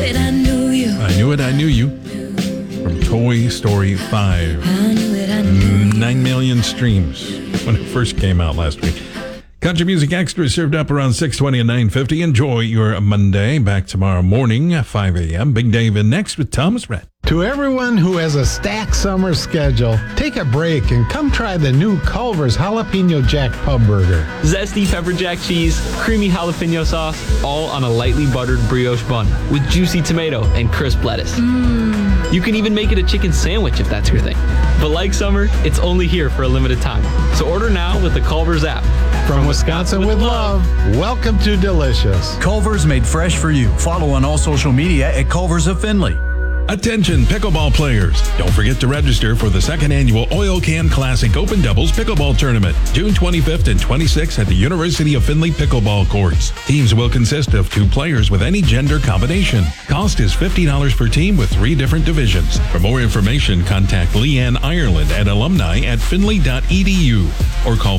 it, I knew you. I Knew It, I Knew You from Toy Story 5. I knew it, I knew you. 9 million streams when it first came out last week. Country Music Extra served up around 6:20 and 9:50. Enjoy your Monday. Back tomorrow morning at 5 a.m. Big David next with Thomas Rhett. To everyone who has a stacked summer schedule, take a break and come try the new Culver's Jalapeno Jack Pub Burger. Zesty pepper jack cheese, creamy jalapeno sauce, all on a lightly buttered brioche bun with juicy tomato and crisp lettuce. You can even make it a chicken sandwich if that's your thing. But like summer, it's only here for a limited time. So order now with the Culver's app. From Wisconsin with love, welcome to Delicious. Culver's made fresh for you. Follow on all social media at Culver's of Findlay. Attention pickleball players. Don't forget to register for the second annual Oil Can Classic Open Doubles Pickleball Tournament, June 25th and 26th at the University of Findlay Pickleball Courts. Teams will consist of 2 players with any gender combination. Cost is $50 per team with 3 different divisions. For more information, contact Leanne Ireland at alumni@findlay.edu or call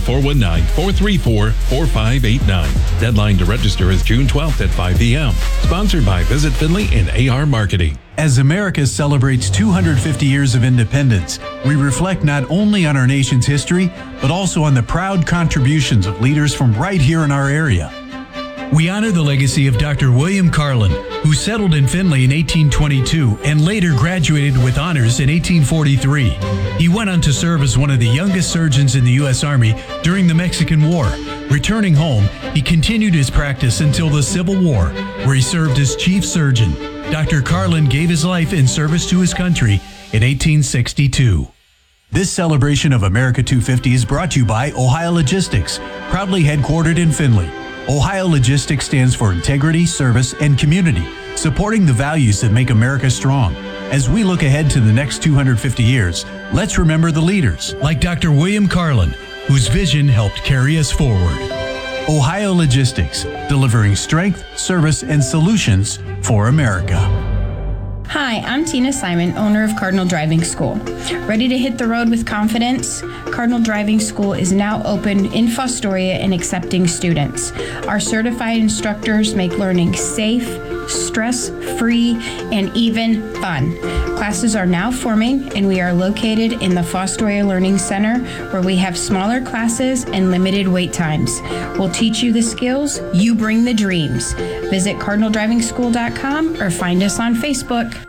419-434-4589. Deadline to register is June 12th at 5 p.m. Sponsored by Visit Findlay and AR Marketing. As America celebrates 250 years of independence, we reflect not only on our nation's history, but also on the proud contributions of leaders from right here in our area. We honor the legacy of Dr. William Carlin, who settled in Findlay in 1822 and later graduated with honors in 1843. He went on to serve as one of the youngest surgeons in the U.S. Army during the Mexican War. Returning home, he continued his practice until the Civil War, where he served as chief surgeon. Dr. Carlin gave his life in service to his country in 1862. This celebration of America 250 is brought to you by Ohio Logistics, proudly headquartered in Findlay. Ohio Logistics stands for integrity, service, and community, supporting the values that make America strong. As we look ahead to the next 250 years, let's remember the leaders, like Dr. William Carlin, whose vision helped carry us forward. Ohio Logistics, delivering strength, service, and solutions for America. Hi, I'm Tina Simon, owner of Cardinal Driving School. Ready to hit the road with confidence? Cardinal Driving School is now open in Fostoria and accepting students. Our certified instructors make learning safe, stress-free, and even fun. Classes are now forming, and we are located in the Fostoria Learning Center, where we have smaller classes and limited wait times. We'll teach you the skills, you bring the dreams. Visit cardinaldrivingschool.com or find us on Facebook.